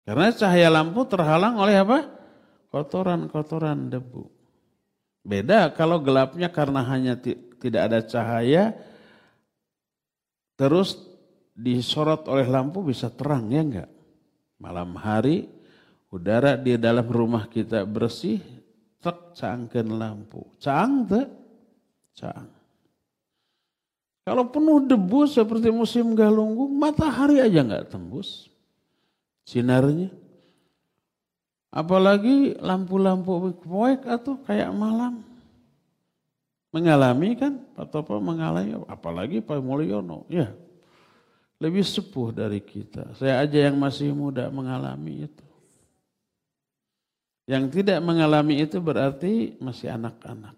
Karena cahaya lampu terhalang oleh apa? Kotoran-kotoran debu. Beda kalau gelapnya karena hanya tidak ada cahaya, terus disorot oleh lampu bisa terang, ya enggak? Malam hari udara di dalam rumah kita bersih, tek cangkeun lampu. Caang teu? Caang. Kalau penuh debu seperti musim galunggung, matahari aja enggak tembus sinarnya. Apalagi lampu-lampu proyek atau kayak malam. Mengalami kan, Pak Topo mengalami, apalagi Pak Mulyono, ya lebih sepuh dari kita. Saya aja yang masih muda mengalami itu. Yang tidak mengalami itu berarti masih anak-anak.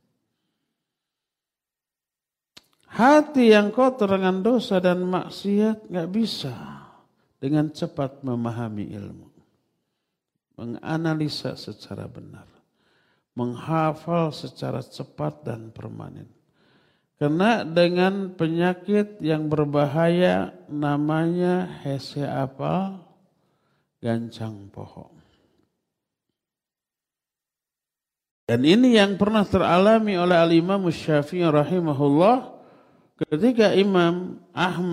Hati yang kotor dengan dosa dan maksiat gak bisa dengan cepat memahami ilmu. Menganalisa secara benar. Menghafal secara cepat dan permanen. Karena dengan penyakit yang berbahaya namanya hese apal gancang pohon. Dan ini yang pernah teralami oleh Al-Imam Syafi'i rahimahullah ketika Imam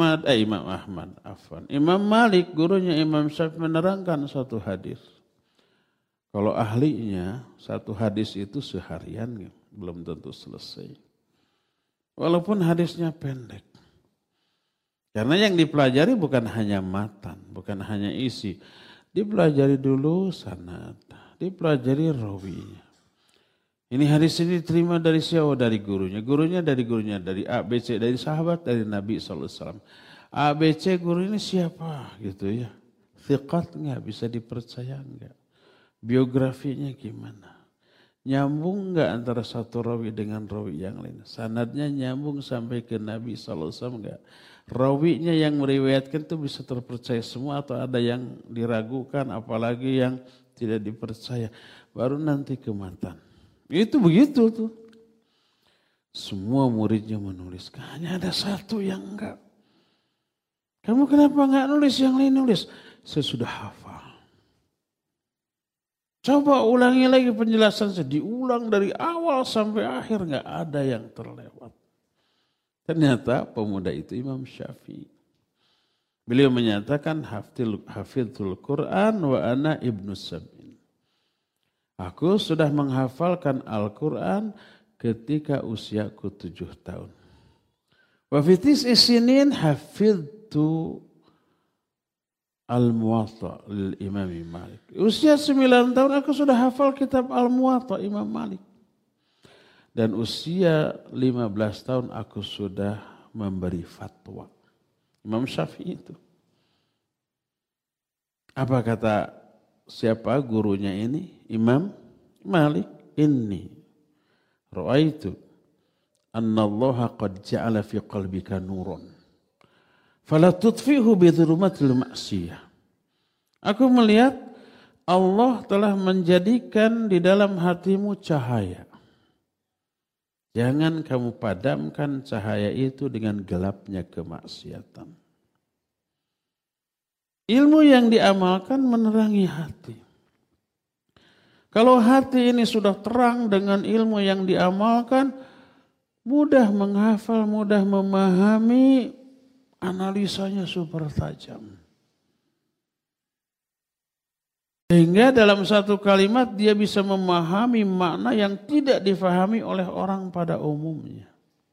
Malik gurunya Imam Syafi'i menerangkan satu hadis. Kalau ahlinya satu hadis itu seharian belum tentu selesai. Walaupun hadisnya pendek. Karena yang dipelajari bukan hanya matan, bukan hanya isi. Dipelajari dulu sanad, dipelajari rawinya. Ini hadis ini diterima dari siapa? Dari gurunya. Gurunya dari A, B, C, dari sahabat, dari Nabi SAW. A, B, C guru ini siapa? Gitu ya. Thiqat enggak? Bisa dipercaya enggak? Biografinya gimana? Nyambung enggak antara satu rawi dengan rawi yang lain? Sanadnya nyambung sampai ke Nabi SAW enggak? Rawinya yang meriwayatkan itu bisa terpercaya semua atau ada yang diragukan apalagi yang tidak dipercaya. Baru nanti ke matan. Itu begitu tuh. Semua muridnya menulis. Hanya ada satu yang enggak. Kamu kenapa enggak nulis, yang lain nulis? Saya sudah hafal. Coba ulangi lagi penjelasan saya. Diulang dari awal sampai akhir enggak ada yang terlewat. Ternyata pemuda itu Imam Syafi'i. Beliau menyatakan hafidhul Quran wa ana ibnu sab'in. Aku sudah menghafalkan Al-Quran ketika usiaku 7 tahun. Wa fitis isinin hafidtu Al-Muwatta lil Imam Malik. Usia 9 tahun aku sudah hafal kitab Al-Muwatta Imam Malik. Dan usia 15 tahun aku sudah memberi fatwa. Imam Syafi'i itu. Apa kata siapa gurunya ini? Imam Malik. Inni ra'aitu anna Allah qad ja'ala fi qalbika nuran. Fala tutfihu bi dhulumatil ma'siyah. Aku melihat Allah telah menjadikan di dalam hatimu cahaya. Jangan kamu padamkan cahaya itu dengan gelapnya kemaksiatan. Ilmu yang diamalkan menerangi hati. Kalau hati ini sudah terang dengan ilmu yang diamalkan, mudah menghafal, mudah memahami, analisanya super tajam. Sehingga dalam satu kalimat dia bisa memahami makna yang tidak difahami oleh orang pada umumnya.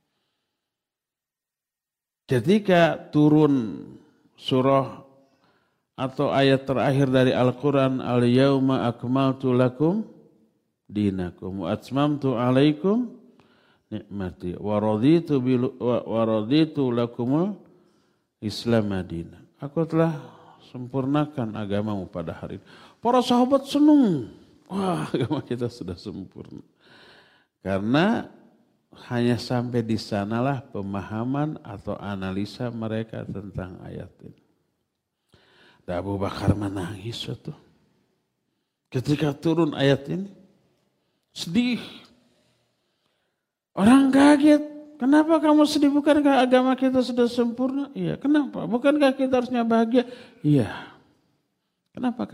Ketika turun surah atau ayat terakhir dari Al-Quran, Al-Yawma akmaltu lakum dinakum wa atmamtu alaikum nikmati wa raditu lakumul Islam madina. Aku telah sempurnakan agamamu pada hari ini. Para sahabat senang. Wah, agama kita sudah sempurna. Karena hanya sampai di sanalah pemahaman atau analisa mereka tentang ayat ini. Dan Abu Bakar menangis itu. Ketika turun ayat ini. Sedih. Orang kaget. Kenapa kamu sedih? Bukankah agama kita sudah sempurna? Iya. Kenapa? Bukankah kita harusnya bahagia? Iya. Kenapa?